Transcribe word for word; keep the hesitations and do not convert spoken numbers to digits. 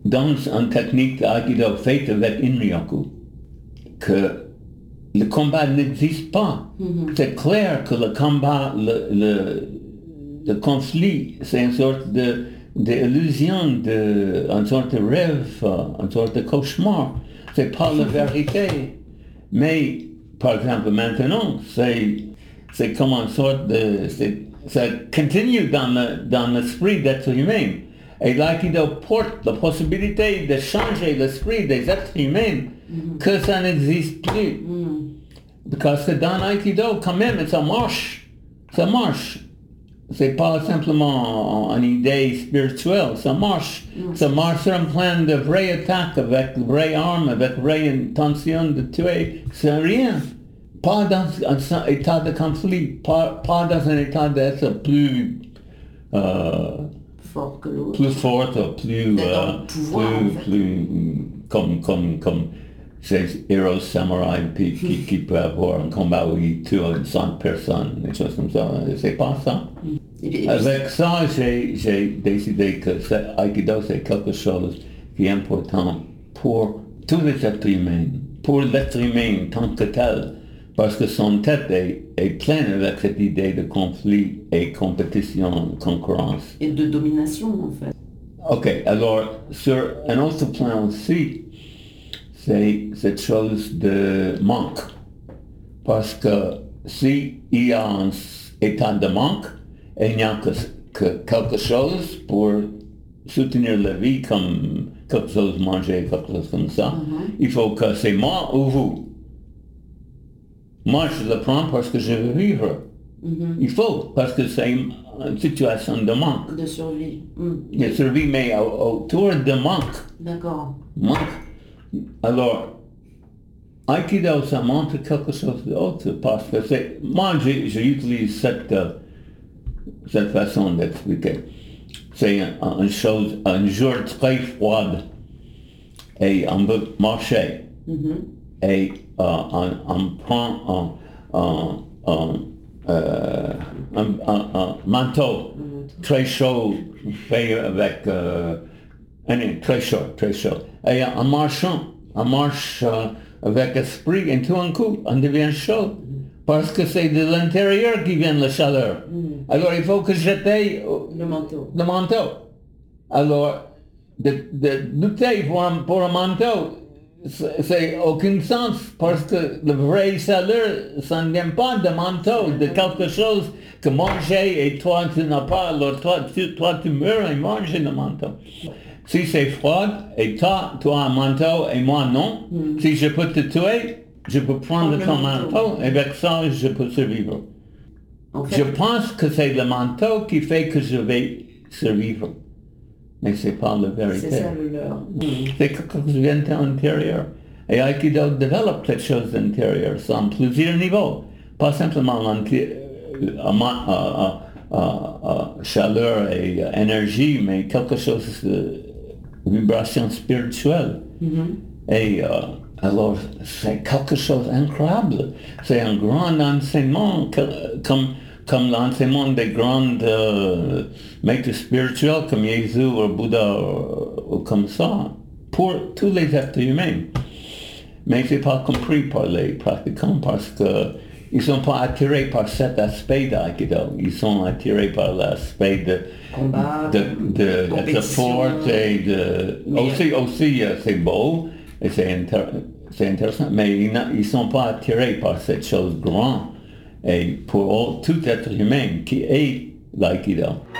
dans une technique d'Aikido faite avec Inryoku, que le combat n'existe pas. Mm-hmm. C'est clair que le combat, le, le, le conflit, c'est une sorte de, d'illusion, de, une sorte de rêve, une sorte de cauchemar. C'est pas la vérité. Mais, par exemple, maintenant, c'est, c'est comme une sorte de... C'est, ça continue dans, le, dans l'esprit d'être humain. Et l'Aikido porte la possibilité de changer l'esprit des êtres humains, mm-hmm. que ça n'existe plus. Mm. Parce que dans l'Aikido, quand même, ça marche. Ça marche. C'est pas simplement une idée spirituelle, ça marche. Mm. Ça marche sur un plan de vraie attaque, avec vraie arme, avec vraie intention de tuer. C'est rien. Pas dans un état de conflit, pas, pas dans un état d'être plus... Euh, fort que l'autre. Plus forte, plus... Euh, pouvoir, plus, en fait. plus comme, comme, comme ces héros samouraïs qui, qui, qui peuvent avoir un combat où ils tuent cent personnes, des choses comme ça. C'est pas ça. Mm. Avec ça, j'ai, j'ai décidé que Aikido, c'est quelque chose qui est important pour tous les êtres humains, pour l'être humain tant que tel. Parce que son tête est, est pleine avec cette idée de conflit et compétition, concurrence. Et de domination, en fait. Ok, alors, sur un autre plan aussi, c'est cette chose de manque. Parce que s'il y a un état de manque, et il n'y a que, que quelque chose pour soutenir la vie, comme quelque chose manger, quelque chose comme ça, mm-hmm. il faut que c'est moi ou vous. Moi, je le prends parce que je veux vivre. Mm-hmm. Il faut, parce que c'est une, une situation de manque. De survie. Mm. De survie, mais autour de manque. D'accord. Manque. Alors, Aikido, ça montre quelque chose d'autre, parce que c'est... Moi, j'utilise cette, euh, cette façon d'expliquer. C'est une, une chose, un jour très froid, et on veut marcher. Mm-hmm. Et euh, on, on prend un, un, un, euh, un, un, un manteau mm-hmm. très chaud, fait avec... Euh, très chaud, très chaud. Et en marchant, on marche euh, avec esprit, et tout un coup, on devient chaud. Mm-hmm. Parce que c'est de l'intérieur qui vient la chaleur. Mm-hmm. Alors il faut que j'étais le manteau. Le manteau. Alors, de, de lutter pour un, pour un manteau, c'est aucun sens, parce que le vrai chaleur, ça ne vient pas de manteau, de quelque chose que manger et toi tu n'as pas, alors toi tu, toi, tu meurs et manges le manteau. Si c'est froid et toi tu as un manteau et moi non, mm. si je peux te tuer, je peux prendre ton manteau et avec ça je peux survivre. Okay. Je pense que c'est le manteau qui fait que je vais survivre. Mais c'est pas la vérité. C'est ça le leur. Mm. C'est quelque chose qui vient de l'intérieur. Et Aikido développe cette chose intérieure sur plusieurs niveaux. Pas simplement la chaleur et uh, énergie, mais quelque chose de vibration spirituelle. Mm-hmm. Et uh, alors, c'est quelque chose d'incroyable. C'est un grand enseignement que, comme comme l'enseignement des grands euh, maîtres spirituels comme Jésus ou Bouddha ou, ou comme ça, pour tous les êtres humains. Mais c'est pas compris par les pratiquants parce qu'ils ne sont pas attirés par cet aspect d'Aikido. Ils sont attirés par l'aspect de combat, de, de, de, de force et de... Aussi, aussi euh, c'est beau et c'est, inter, c'est intéressant, mais ils ne sont pas attirés par cette chose grande. Et pour tout être humain qui est l'Aikido.